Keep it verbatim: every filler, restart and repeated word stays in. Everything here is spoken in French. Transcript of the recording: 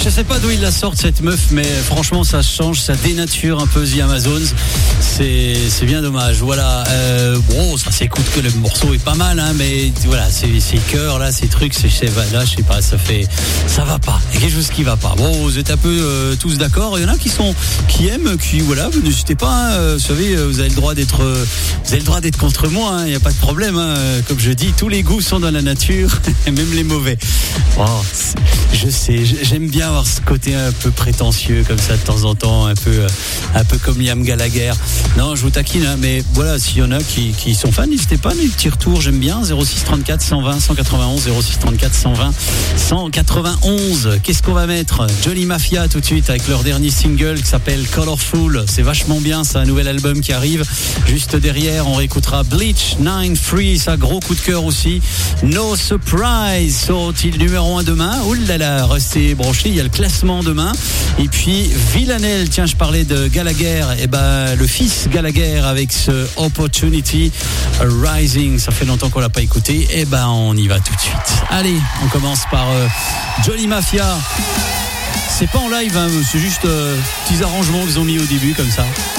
Je sais pas d'où ils la sortent cette meuf, mais franchement ça change, ça dénature un peu The Amazones. C'est, c'est bien dommage. Voilà. Euh, bon, ça s'écoute que le morceau est pas mal, hein, mais voilà, ces, ces chœurs là, ces trucs, ces là, je sais pas, ça fait, ça va pas. Il y a quelque chose qui va pas. Bon, vous êtes un peu euh, tous d'accord. Il y en a qui sont, qui aiment, qui voilà, vous n'hésitez pas. Hein, vous savez, vous avez le droit d'être, euh, vous avez le droit d'être contre moi. Il hein, n'y a pas de problème. Hein, comme je dis, tous les goûts sont dans la nature, même les mauvais. Oh, je sais, j'aime bien avoir ce côté un peu prétentieux comme ça de temps en temps, un peu, un peu comme Liam Gallagher. Non, je vous taquine, hein, mais voilà, s'il y en a qui, qui sont fans, n'hésitez pas, mes petits retours, j'aime bien. zéro six trente-quatre cent vingt cent quatre-vingt-onze, zéro six trente-quatre cent vingt cent quatre-vingt-onze. Qu'est-ce qu'on va mettre? Johnny Mafia tout de suite avec leur dernier single qui s'appelle Colorful. C'est vachement bien, c'est un nouvel album qui arrive. Juste derrière, on réécoutera Bleach nine three, ça gros coup de cœur aussi. No Surprise, sorti le numéro un demain. Ouh là là, restez branchés, il y a le classement demain. Et puis Villanelle, tiens, je parlais de Gallagher, et ben le fils Gallagher avec ce Opportunity Rising, ça fait longtemps qu'on l'a pas écouté, et ben on y va tout de suite. Allez, on commence par euh, Johnny Mafia. C'est pas en live, hein, c'est juste euh, petits arrangements qu'ils ont mis au début comme ça.